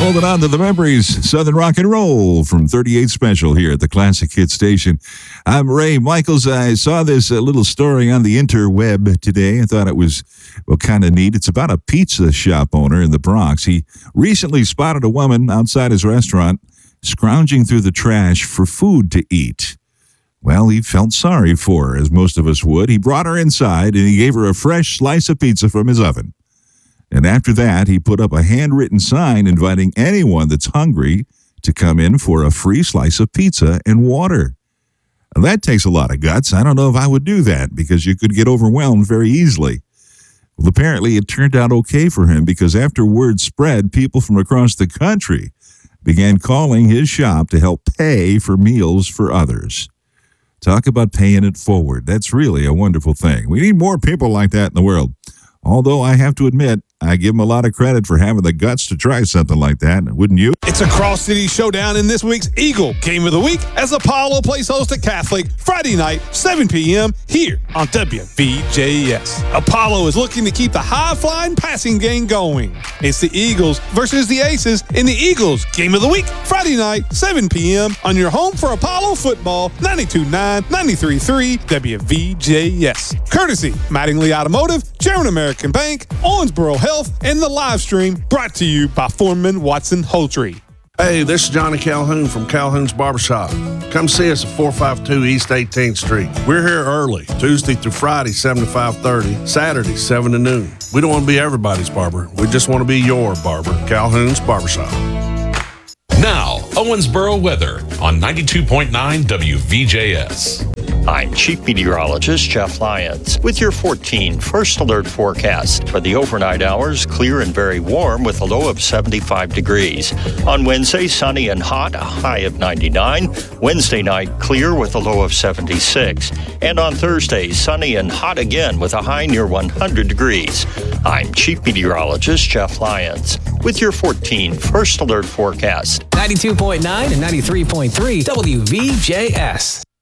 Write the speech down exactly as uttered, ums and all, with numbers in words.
Holding on to the memories, Southern rock and roll from thirty-eight Special here at the Classic Hit Station. I'm Ray Michaels. I saw this uh, little story on the interweb today. I thought it was, well, kind of neat. It's about a pizza shop owner in the Bronx. He recently spotted a woman outside his restaurant scrounging through the trash for food to eat. Well, he felt sorry for her, as most of us would. He brought her inside, and he gave her a fresh slice of pizza from his oven. And after that, he put up a handwritten sign inviting anyone that's hungry to come in for a free slice of pizza and water. Now, that takes a lot of guts. I don't know if I would do that because you could get overwhelmed very easily. Well, apparently it turned out okay for him because after word spread, people from across the country began calling his shop to help pay for meals for others. Talk about paying it forward. That's really a wonderful thing. We need more people like that in the world. Although I have to admit, I give him a lot of credit for having the guts to try something like that, wouldn't you? It's a cross-city showdown in this week's Eagle Game of the Week as Apollo plays host to Catholic Friday night, seven p.m. here on W V J S. Apollo is looking to keep the high-flying passing game going. It's the Eagles versus the Aces in the Eagles Game of the Week, Friday night, seven p.m. on your home for Apollo football, ninety-two point nine, ninety-three point three W V J S. Courtesy Mattingly Automotive, German American Bank, Owensboro Health, and the live stream brought to you by Foreman Watson Holtree. Hey, this is Johnny Calhoun from Calhoun's Barbershop. Come see us at four fifty-two East eighteenth Street. We're here early, Tuesday through Friday, seven to five thirty, Saturday, seven to noon. We don't want to be everybody's barber. We just want to be your barber. Calhoun's Barbershop. Now, Owensboro weather on ninety-two point nine W V J S. I'm Chief Meteorologist Jeff Lyons with your fourteen First Alert forecast. For the overnight hours, clear and very warm with a low of seventy-five degrees. On Wednesday, sunny and hot, a high of ninety-nine. Wednesday night, clear with a low of seventy-six. And on Thursday, sunny and hot again with a high near one hundred degrees. I'm Chief Meteorologist Jeff Lyons with your fourteen First Alert forecast. ninety-two point nine and ninety-three point three W V J S.